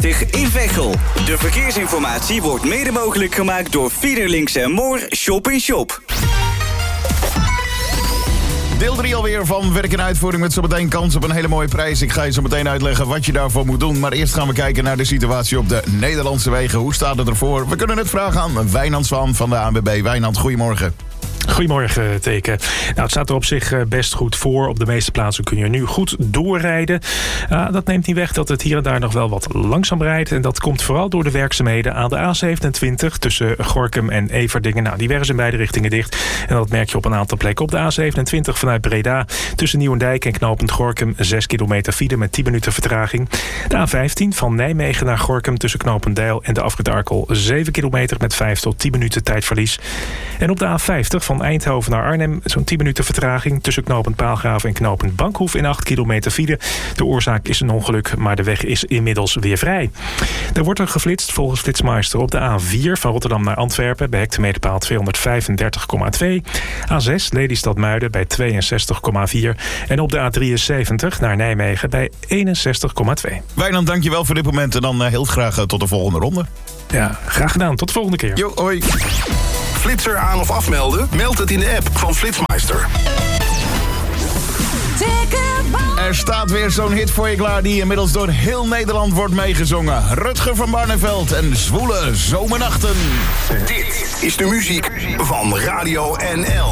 A50 in Veghel. De verkeersinformatie wordt mede mogelijk gemaakt door Fiederlinks en Moor Shop in Shop. Deel 3 alweer van Werk en Uitvoering met zometeen kans op een hele mooie prijs. Ik ga je zo meteen uitleggen wat je daarvoor moet doen. Maar eerst gaan we kijken naar de situatie op de Nederlandse wegen. Hoe staat het ervoor? We kunnen het vragen aan Wijnand Zwaan van de ANWB. Wijnand, goedemorgen. Goedemorgen, Teken. Nou, het staat er op zich best goed voor. Op de meeste plaatsen kun je nu goed doorrijden. Dat neemt niet weg dat het hier en daar nog wel wat langzaam rijdt. En dat komt vooral door de werkzaamheden aan de A27 tussen Gorinchem en Everdingen. Nou, die weg is in beide richtingen dicht. En dat merk je op een aantal plekken. Op de A27 vanuit Breda tussen Nieuwendijk en knooppunt Gorinchem 6 kilometer file met 10 minuten vertraging. De A15 van Nijmegen naar Gorinchem tussen knooppunt Deil en de afrit Arkel 7 kilometer met 5 tot 10 minuten tijdverlies. En op de A50 van Eindhoven naar Arnhem zo'n 10 minuten vertraging tussen knooppunt Paalgraven en knooppunt Bankhoef in 8 kilometer file. De oorzaak is een ongeluk, maar de weg is inmiddels weer vrij. Er wordt er geflitst volgens Flitsmeister op de A4 van Rotterdam naar Antwerpen bij hectometerpaal 235,2. A6 Lelystad-Muiden bij 62,4. En op de A73 naar Nijmegen bij 61,2. Wijnand, dankjewel voor dit moment en dan heel graag tot de volgende ronde. Ja, graag gedaan. Tot de volgende keer. Jo, hoi. Flitser aan of afmelden? Meld het in de app van Flitsmeister. Er staat weer zo'n hit voor je klaar die inmiddels door heel Nederland wordt meegezongen. Rutger van Barneveld en Zwoele Zomernachten. Dit is de muziek van Radio NL.